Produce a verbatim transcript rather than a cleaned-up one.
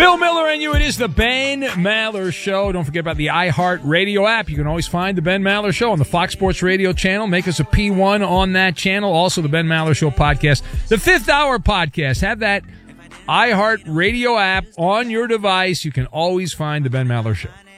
Bill Miller and you. It is the Ben Maller Show. Don't forget about the iHeart Radio app. You can always find the Ben Maller Show on the Fox Sports Radio channel. Make us a P one on that channel. Also, the Ben Maller Show podcast. The Fifth Hour podcast. Have that iHeart Radio app on your device. You can always find the Ben Maller Show.